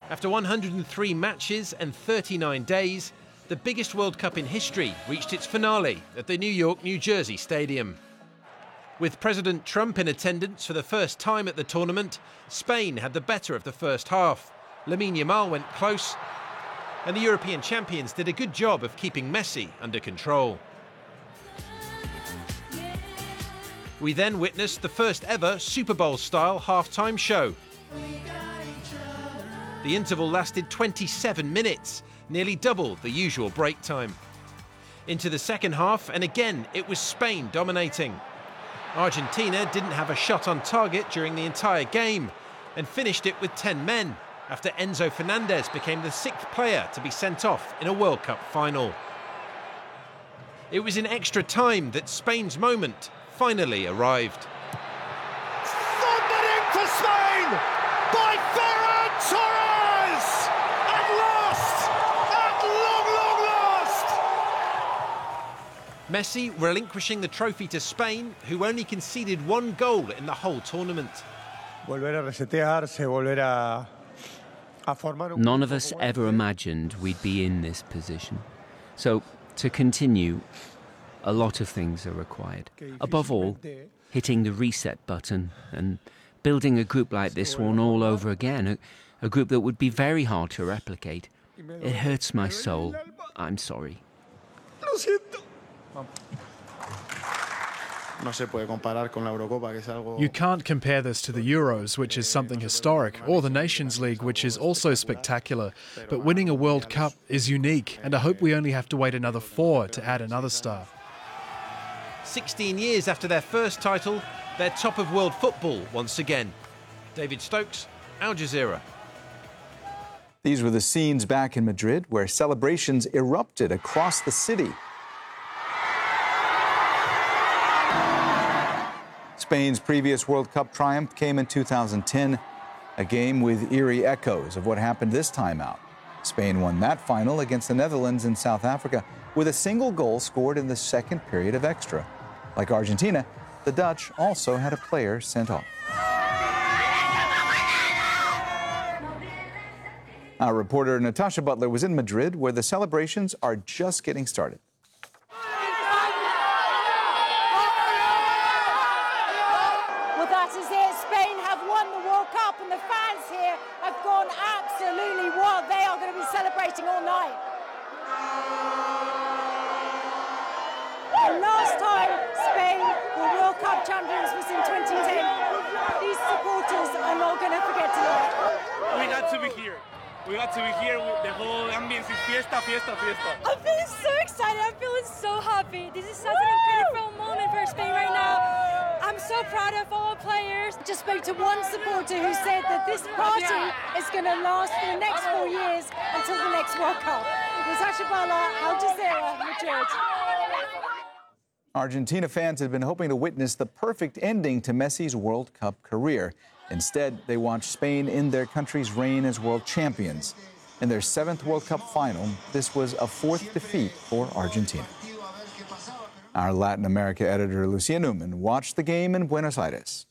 After 103 matches and 39 days, the biggest World Cup in history reached its finale at the New York, New Jersey Stadium. With President Trump in attendance for the first time at the tournament, Spain had the better of the first half. Lamine Yamal went close, and the European champions did a good job of keeping Messi under control. We then witnessed the first ever Super Bowl-style half-time show. The interval lasted 27 minutes, nearly double the usual break time. Into the second half, and again it was Spain dominating. Argentina didn't have a shot on target during the entire game and finished it with 10 men after Enzo Fernandez became the sixth player to be sent off in a World Cup final. It was in extra time that Spain's moment finally arrived. Thundering for Spain by Ferran Torres! At last! At long, long last! Messi relinquishing the trophy to Spain, who only conceded one goal in the whole tournament. None of us ever imagined we'd be in this position. So, to continue, a lot of things are required. Above all, hitting the reset button and building a group like this one all over again, a group that would be very hard to replicate. It hurts my soul. I'm sorry. You can't compare this to the Euros, which is something historic, or the Nations League, which is also spectacular. But winning a World Cup is unique, and I hope we only have to wait another 4 to add another star. 16 years after their first title, they're top of world football once again. David Stokes, Al Jazeera. These were the scenes back in Madrid where celebrations erupted across the city. Spain's previous World Cup triumph came in 2010, a game with eerie echoes of what happened this time out. Spain won that final against the Netherlands in South Africa with a single goal scored in the second period of extra. Like Argentina, the Dutch also had a player sent off. Our reporter Natasha Butler was in Madrid, where the celebrations are just getting started. Well, that is it. Spain have won the World Cup, and the fans here have gone absolutely wild. They are going to be celebrating all night. The last time Spain were World Cup champions was in 2010. These supporters are not going to forget tonight. We got to be here. We got to be here. The whole ambience is fiesta, fiesta, fiesta. I'm feeling so excited. I'm feeling so happy. This is such an incredible moment for Spain right now. I'm so proud of all players. Just spoke to one supporter who said that this party is going to last for the next 4 years until the next World Cup. Natasha Butler, Al Jazeera, Madrid. Argentina fans had been hoping to witness the perfect ending to Messi's World Cup career. Instead, they watched Spain end their country's reign as world champions. In their 7th World Cup final, this was a 4th defeat for Argentina. Our Latin America editor, Lucia Newman, watched the game in Buenos Aires.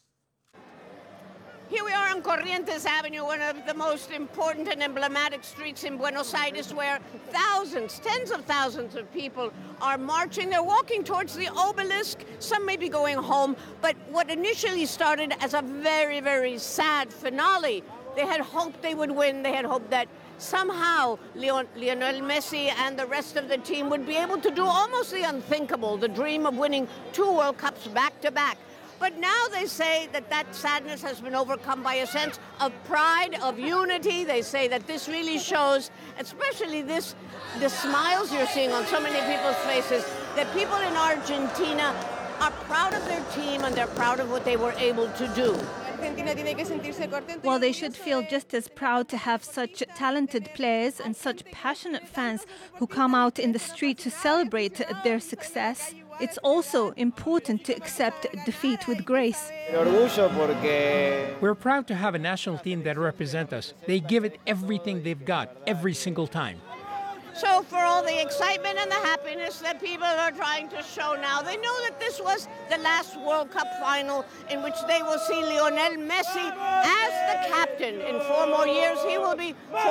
Here we are on Corrientes Avenue, one of the most important and emblematic streets in Buenos Aires, where thousands, tens of thousands of people are marching. They're walking towards the obelisk. Some may be going home. But what initially started as a very, very sad finale, they had hoped they would win. They had hoped that somehow Lionel Messi and the rest of the team would be able to do almost the unthinkable, the dream of winning 2 World Cups back-to-back. But now they say that that sadness has been overcome by a sense of pride, of unity. They say that this really shows, especially the smiles you're seeing on so many people's faces, that people in Argentina are proud of their team and they're proud of what they were able to do. Well, they should feel just as proud to have such talented players and such passionate fans who come out in the street to celebrate their success. It's also important to accept defeat with grace. We're proud to have a national team that represents us. They give it everything they've got, every single time. So for all the excitement and the happiness that people are trying to show now, they know that this was the last World Cup final in which they will see Lionel Messi as the captain. In 4 more years, he will be